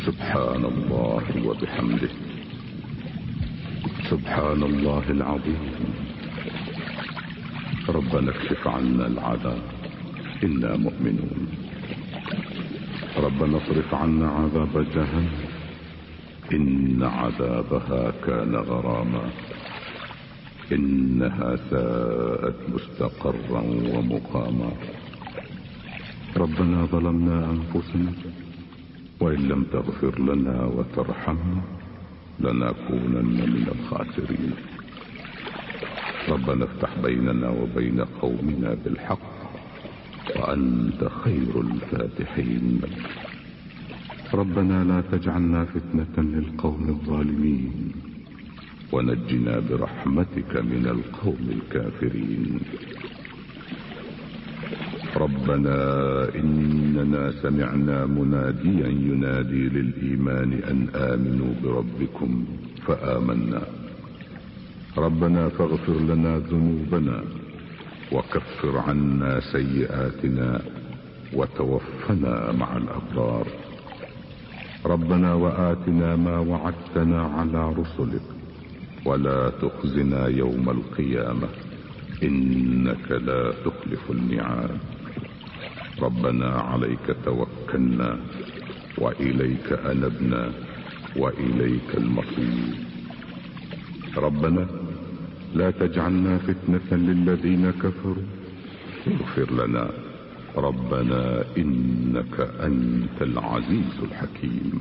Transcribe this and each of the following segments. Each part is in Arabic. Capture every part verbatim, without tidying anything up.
سبحان الله وبحمده. سبحان الله العظيم. ربنا اكشف عنا العذاب إنا مؤمنون. ربنا اصرف عنا عذاب جهنم إن عذابها كان غراما إنها ساءت مستقرا ومقاما. ربنا ظلمنا أنفسنا وإن لم تغفر لنا وترحمنا لنكونن من الخاسرين. ربنا افتح بيننا وبين قومنا بالحق وأنت خير الفاتحين. ربنا لا تجعلنا فتنة للقوم الظالمين ونجنا برحمتك من القوم الكافرين. ربنا إننا سمعنا مناديا ينادي للإيمان أن آمنوا بربكم فآمنا. ربنا فاغفر لنا ذنوبنا وكفر عنا سيئاتنا وتوفنا مع الأبرار. ربنا وآتنا ما وعدتنا على رسلك ولا تخزنا يوم القيامة إنك لا تخلف الميعاد. ربنا عليك توكلنا وإليك أنبنا وإليك المصير. ربنا لا تجعلنا فتنة للذين كفروا اغفر لنا. ربنا إنك أنت العزيز الحكيم.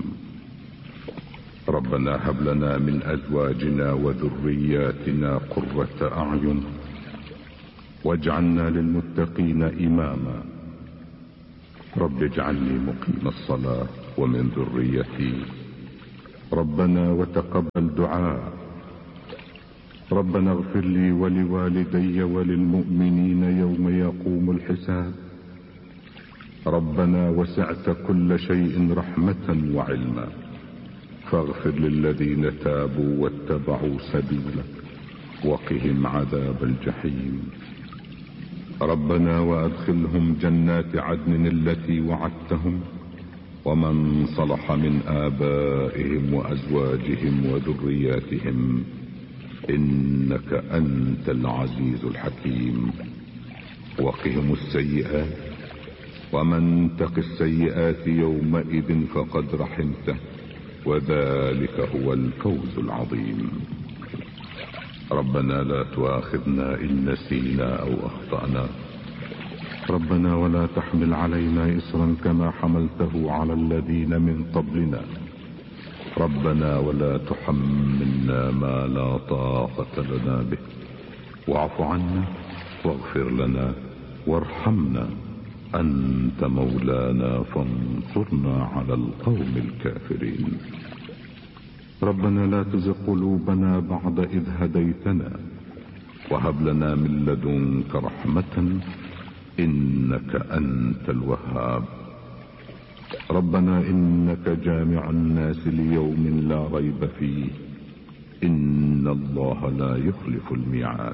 ربنا هب لنا من أزواجنا وذرياتنا قرة أعين واجعلنا للمتقين إماما. رب اجعلني مقيم الصلاة ومن ذريتي. ربنا وتقبل دعاء. ربنا اغفر لي ولوالدي وللمؤمنين يوم يقوم الحساب. ربنا وسعت كل شيء رحمة وعلما فاغفر للذين تابوا واتبعوا سبيلك وقهم عذاب الجحيم. ربنا وادخلهم جنات عدن التي وعدتهم ومن صلح من آبائهم وأزواجهم وذرياتهم إنك أنت العزيز الحكيم. وقهم السيئات ومن تق السيئات يومئذ فقد رحمته وذلك هو الفوز العظيم. ربنا لا تؤاخذنا إن نسينا أو أخطأنا. ربنا ولا تحمل علينا إصرا كما حملته على الذين من قبلنا. ربنا ولا تحملنا ما لا طاقة لنا به واعف عنا واغفر لنا وارحمنا أنت مولانا فانصرنا على القوم الكافرين. ربنا لا تزغ قلوبنا بعد إذ هديتنا وهب لنا من لدنك رحمة إنك أنت الوهاب. ربنا إنك جامع الناس ليوم لا ريب فيه إن الله لا يخلف الميعاد.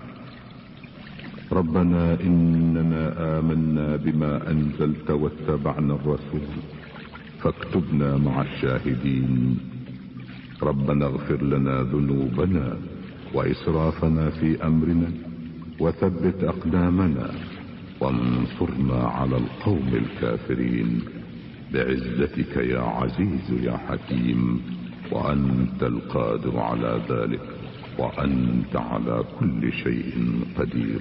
ربنا إننا آمنا بما أنزلت واتبعنا الرسول فاكتبنا مع الشاهدين. ربنا اغفر لنا ذنوبنا وإسرافنا في أمرنا وثبت أقدامنا وانصرنا على القوم الكافرين بعزتك يا عزيز يا حكيم. وأنت القادر على ذلك وأنت على كل شيء قدير.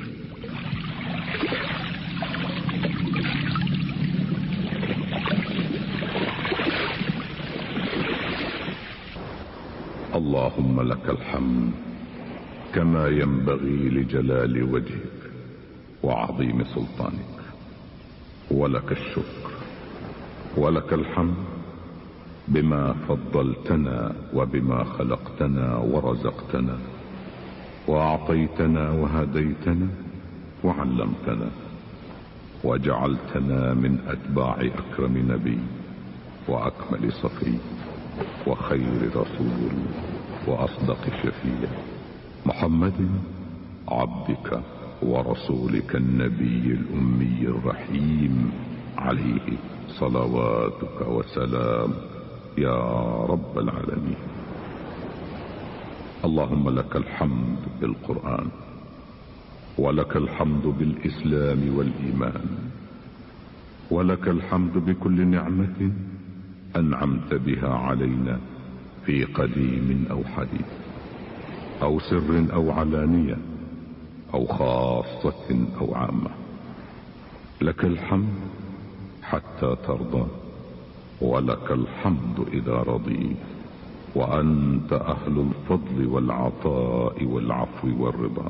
اللهم لك الحمد كما ينبغي لجلال وجهك وعظيم سلطانك. ولك الشكر ولك الحمد بما فضلتنا وبما خلقتنا ورزقتنا وأعطيتنا وهديتنا وعلمتنا وجعلتنا من أتباع أكرم نبي وأكمل صفي وخير رسول وأصدق شفيع محمد عبدك ورسولك النبي الأمي الرحيم عليه صلواتك وسلام يا رب العالمين. اللهم لك الحمد بالقرآن، ولك الحمد بالإسلام والإيمان، ولك الحمد بكل نعمة أنعمت بها علينا في قديم أو حديث، أو سر أو علانية، أو خاصة أو عامة. لك الحمد حتى ترضى، ولك الحمد إذا رضيت، وأنت أهل الفضل والعطاء والعفو والرضا.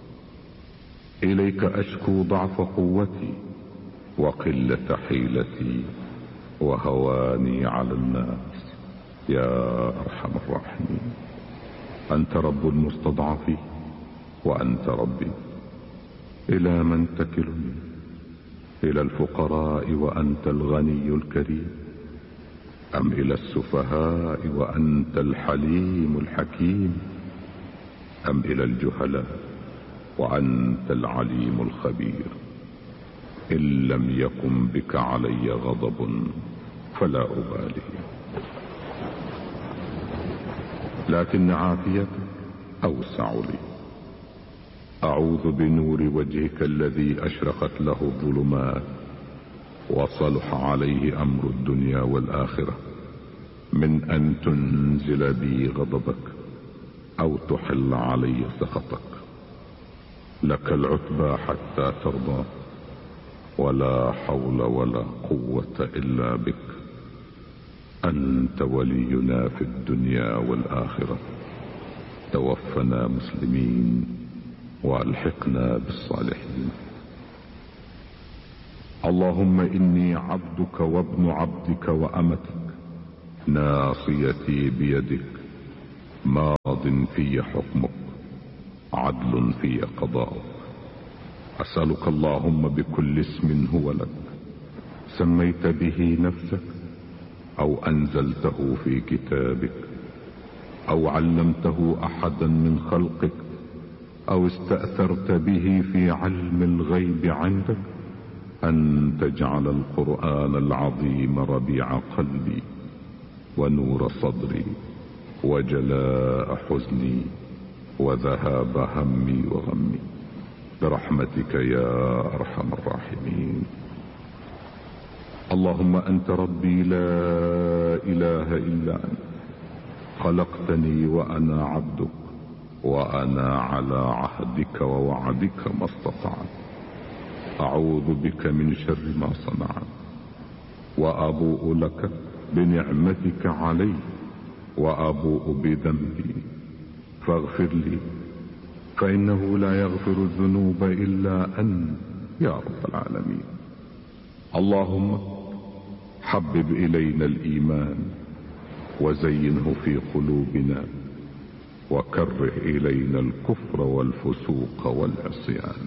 إليك أشكو ضعف قوتي وقلة حيلتي وهواني على الناس يا أرحم الراحمين. أنت رب المستضعفين وأنت ربي. إلى من تكلني؟ إلى الفقراء وأنت الغني الكريم، أم إلى السفهاء وأنت الحليم الحكيم، أم إلى الجهلاء وأنت العليم الخبير؟ إن لم يكن بك علي غضب فلا أبالي، لكن عافيتك أوسع لي. أعوذ بنور وجهك الذي أشرقت له الظلمات وصلح عليه أمر الدنيا والآخرة من أن تنزل بي غضبك أو تحل علي سخطك. لك العتبى حتى ترضى، ولا حول ولا قوة إلا بك. أنت ولينا في الدنيا والآخرة. توفنا مسلمين وألحقنا بالصالحين. اللهم إني عبدك وابن عبدك وأمتك، ناصيتي بيدك، ماض في حكمك، عدل في قضاؤك. أسألك اللهم بكل اسم هو لك سميت به نفسك، أو أنزلته في كتابك، أو علمته أحدا من خلقك، أو استأثرت به في علم الغيب عندك، أن تجعل القرآن العظيم ربيع قلبي ونور صدري وجلاء حزني وذهاب همي وغمي برحمتك يا أرحم الراحمين. اللهم أنت ربي لا إله إلا أنت، خلقتني وأنا عبدك، وأنا على عهدك ووعدك ما استطعت. أعوذ بك من شر ما صنعت، وأبوء لك بنعمتك علي، وأبوء بذنبي فاغفر لي، فإنه لا يغفر الذنوب إلا أنت يا رب العالمين. اللهم حبب إلينا الإيمان وزينه في قلوبنا، وكره إلينا الكفر والفسوق والعصيان.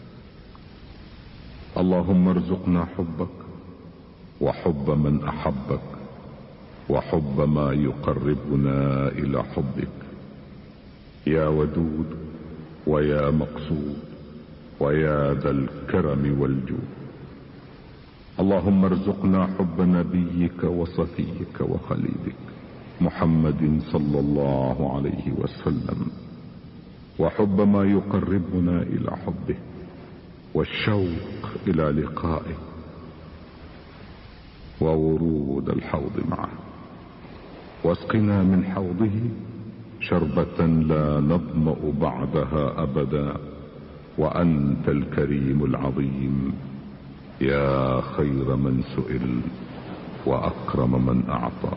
اللهم ارزقنا حبك وحب من أحبك، وحب ما يقربنا إلى حبك يا ودود ويا مقصود ويا ذا الكرم والجود. اللهم ارزقنا حب نبيك وصفيك وخليلك محمد صلى الله عليه وسلم، وحب ما يقربنا إلى حبه، والشوق إلى لقائه، وورود الحوض معه. واسقنا من حوضه شربة لا نظمأ بعدها أبدا، وأنت الكريم العظيم يا خير من سئل وأكرم من أعطى.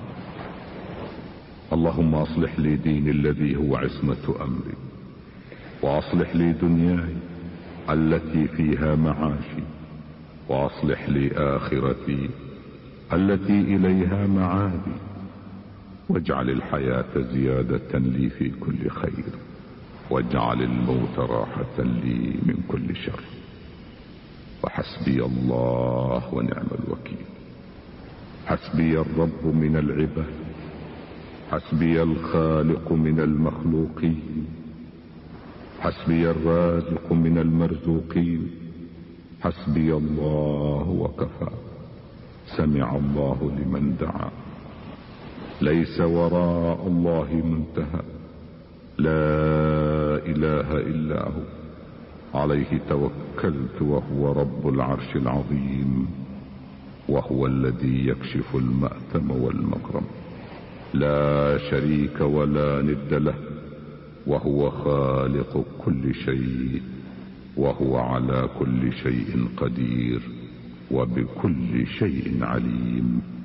اللهم أصلح لي ديني الذي هو عصمة أمري، وأصلح لي دنياي التي فيها معاشي، وأصلح لي آخرتي التي إليها معادي، واجعل الحياة زيادة لي في كل خير، واجعل الموت راحة لي من كل شر. وحسبي الله ونعم الوكيل. حسبي الرب من العباد، حسبي الخالق من المخلوقين، حسبي الرازق من المرزوقين. حسبي الله وكفى. سمع الله لمن دعا. ليس وراء الله منتهى. لا إله إلا هو، عليه توكلت وهو رب العرش العظيم، وهو الذي يكشف المأثم والمكرم. لا شريك ولا ند له، وهو خالق كل شيء، وهو على كل شيء قدير، وبكل شيء عليم.